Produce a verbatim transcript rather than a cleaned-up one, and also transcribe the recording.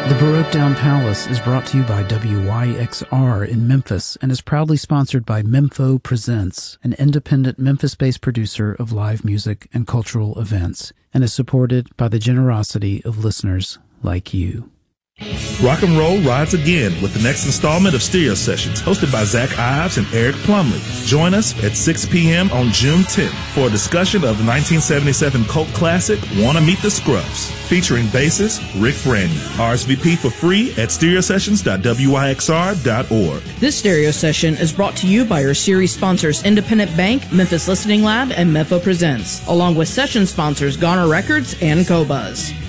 The Baroque Down Palace is brought to you by W Y X R in Memphis and is proudly sponsored by Mempho Presents, an independent Memphis-based producer of live music and cultural events, and is supported by the generosity of listeners like you. Rock and roll rides again with the next installment of Stereo Sessions, hosted by Zach Ives and Eric Plumley. Join us at six p.m. on June tenth for a discussion of the nineteen seventy-seven cult classic, Wanna Meet the Scruffs, featuring bassist Rick Brandon. R S V P for free at stereo sessions dot w y x r dot org. This stereo session is brought to you by your series sponsors Independent Bank, Memphis Listening Lab, and Mempho Presents, along with session sponsors Goner Records and Cobuzz.